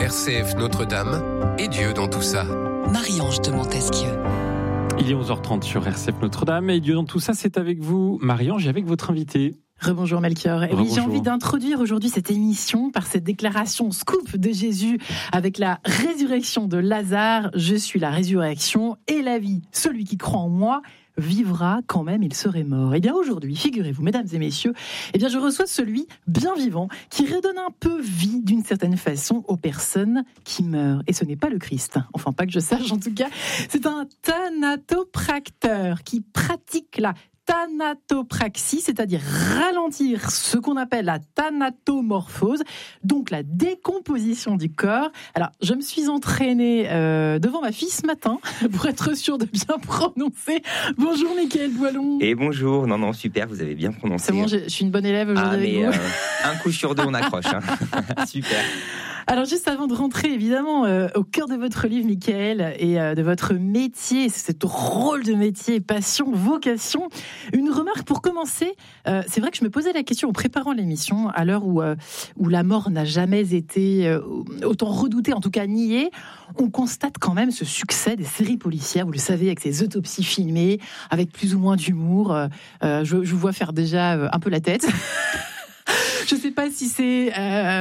RCF Notre-Dame et Dieu dans tout ça. Marie-Ange de Montesquieu. Il est 11h30 sur RCF Notre-Dame et Dieu dans tout ça, c'est avec vous, Marie-Ange, et avec votre invité. Rebonjour Melchior. Et oui, j'ai envie d'introduire aujourd'hui cette émission par cette déclaration scoop de Jésus avec la résurrection de Lazare. Je suis la résurrection et la vie. Celui qui croit en moi vivra quand même il serait mort. Et bien aujourd'hui, figurez-vous, mesdames et messieurs, je reçois celui bien vivant qui redonne un peu vie d'une certaine façon aux personnes qui meurent. Et ce n'est pas le Christ, enfin pas que je sache en tout cas, c'est un thanatopracteur qui pratique la thanatopraxie, c'est-à-dire ralentir ce qu'on appelle la thanatomorphose, donc la décomposition du corps. Alors, je me suis entraînée devant ma fille ce matin pour être sûre de bien prononcer. Bonjour Mickaël Boilon. Et bonjour, non, super, vous avez bien prononcé. C'est bon, je suis une bonne élève aujourd'hui avec vous. Un coup sur deux, on accroche. Super. Alors juste avant de rentrer évidemment au cœur de votre livre Mickaël et de votre métier, ce drôle de métier, passion, vocation, une remarque pour commencer. C'est vrai que je me posais la question en préparant l'émission, à l'heure où la mort n'a jamais été autant redoutée, en tout cas niée, on constate quand même ce succès des séries policières, vous le savez, avec ces autopsies filmées, avec plus ou moins d'humour. Je vous vois faire déjà un peu la tête. Je ne sais pas si c'est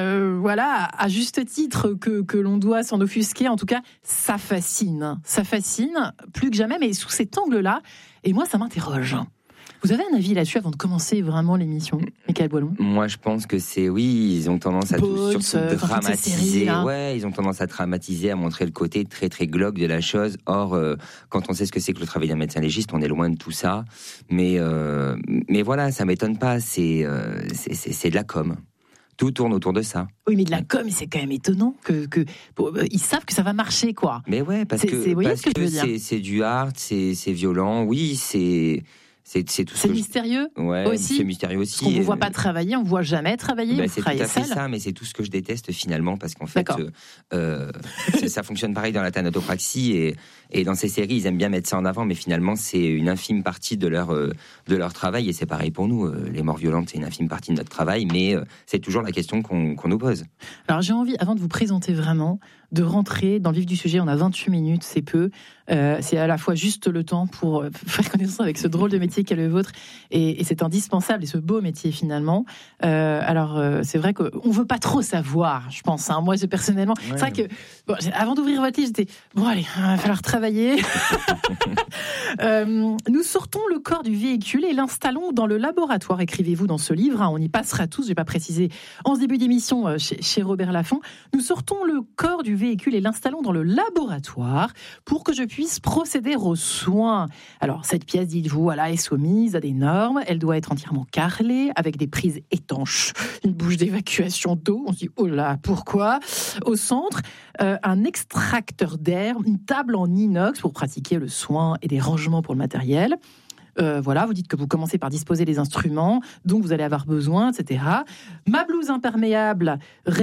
à juste titre que l'on doit s'en offusquer. En tout cas, ça fascine plus que jamais, mais sous cet angle-là. Et moi, ça m'interroge. Vous avez un avis là-dessus avant de commencer vraiment l'émission, Mickaël Boilon? Moi, je pense que ils ont tendance à surtout dramatiser. Ils ont tendance à dramatiser, à montrer le côté très très glauque de la chose. Or, quand on sait ce que c'est que le travail d'un médecin légiste, on est loin de tout ça. Mais voilà, ça m'étonne pas. C'est de la com. Tout tourne autour de ça. Oui, mais de la com, c'est quand même étonnant ils savent que ça va marcher, quoi. Mais ouais, parce que c'est du hard, c'est violent. Oui, c'est tout. C'est mystérieux aussi. C'est mystérieux aussi. On ne vous voit pas travailler, on ne vous voit jamais travailler. C'est tout à fait ça, mais c'est tout ce que je déteste finalement, parce qu'en fait, ça fonctionne pareil dans la thanatopraxie et dans ces séries, ils aiment bien mettre ça en avant, mais finalement, c'est une infime partie de leur travail, et c'est pareil pour nous. Les morts violentes, c'est une infime partie de notre travail, mais c'est toujours la question qu'on nous pose. Alors j'ai envie, avant de vous présenter vraiment, de rentrer dans le vif du sujet. On a 28 minutes, c'est peu. C'est à la fois juste le temps pour faire connaissance avec ce drôle de métier qu'est le vôtre, et c'est indispensable, et ce beau métier finalement. C'est vrai qu'on ne veut pas trop savoir, je pense. Moi, personnellement, c'est vrai que avant d'ouvrir votre livre, j'étais allez, il va falloir travailler. Nous sortons le corps du véhicule et l'installons dans le laboratoire. Écrivez-vous dans ce livre. On y passera tous. Je vais pas préciser en ce début d'émission chez Robert Laffont. Nous sortons le corps du véhicule et l'installons dans le laboratoire pour que je puisse procéder aux soins. Alors, cette pièce, dites-vous, est soumise à des normes. Elle doit être entièrement carrelée avec des prises étanches, une bouche d'évacuation d'eau. On se dit, oh là, pourquoi? Au centre, un extracteur d'air, une table en inox pour pratiquer le soin et des rangements pour le matériel. Vous dites que vous commencez par disposer des instruments dont vous allez avoir besoin, etc. Ma blouse imperméable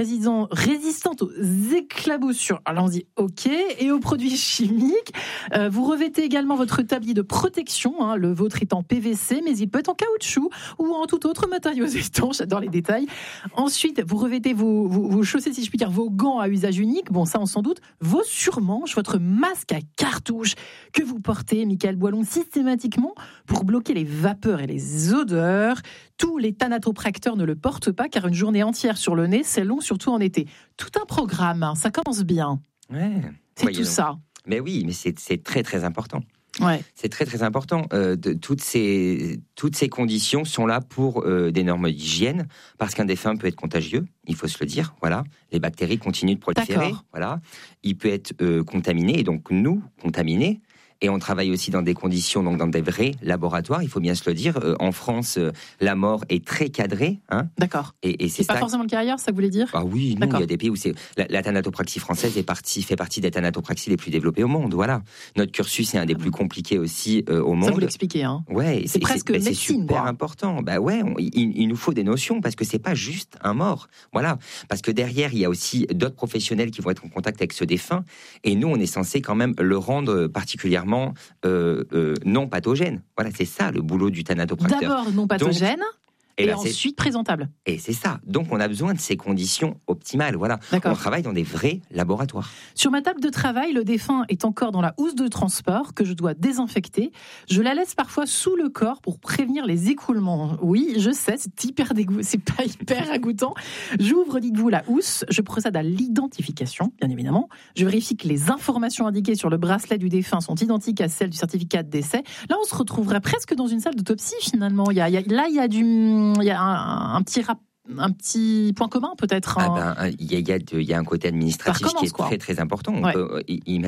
résistante aux éclaboussures. Alors on se dit OK, et aux produits chimiques. Vous revêtez également votre tablier de protection, le vôtre est en PVC, mais il peut être en caoutchouc ou en tout autre matériau étanche. J'adore les détails. Ensuite, vous revêtez vos chaussées, si je puis dire, vos gants à usage unique. Bon, ça on s'en doute. Vos surmanches, votre masque à cartouche que vous portez, Mickaël Boilon, systématiquement pour bloquer les vapeurs et les odeurs. Tous les thanatopracteurs ne le portent pas, car une journée entière sur le nez, c'est long, surtout en été. Tout un programme, ça commence bien. Ouais. C'est tout ça. Mais oui, mais c'est très très important. Ouais. C'est très très important. Toutes ces conditions sont là pour des normes d'hygiène, parce qu'un défunt peut être contagieux, il faut se le dire. Voilà, les bactéries continuent de proliférer. D'accord. Voilà, il peut être contaminé, et donc nous contaminés. Et on travaille aussi dans des conditions, donc dans des vrais laboratoires, il faut bien se le dire. En France, la mort est très cadrée. D'accord. Et c'est pas forcément le cas ailleurs, ça vous voulez dire? Ah oui, il y a des pays où la thanatopraxie française fait partie des thanatopraxies les plus développées au monde. Voilà. Notre cursus est un des plus compliqués aussi au monde. Ça vous l'expliquez, hein? Ouais. C'est presque médecine, c'est super important. Il nous faut des notions, parce que c'est pas juste un mort. Voilà. Parce que derrière, il y a aussi d'autres professionnels qui vont être en contact avec ce défunt. Et nous, on est censé quand même le rendre particulièrement non pathogène. Voilà, c'est ça le boulot du thanatopracteur. D'abord non pathogène. Et ensuite présentable. Et c'est ça. Donc, on a besoin de ces conditions optimales. Voilà. On travaille dans des vrais laboratoires. Sur ma table de travail, le défunt est encore dans la housse de transport que je dois désinfecter. Je la laisse parfois sous le corps pour prévenir les écoulements. Oui, je sais, c'est pas hyper ragoûtant. J'ouvre, dites-vous, la housse. Je procède à l'identification, bien évidemment. Je vérifie que les informations indiquées sur le bracelet du défunt sont identiques à celles du certificat de décès. Là, on se retrouverait presque dans une salle d'autopsie, finalement. Il y a un petit point commun, peut-être. Il y a un côté administratif qui est très, très important.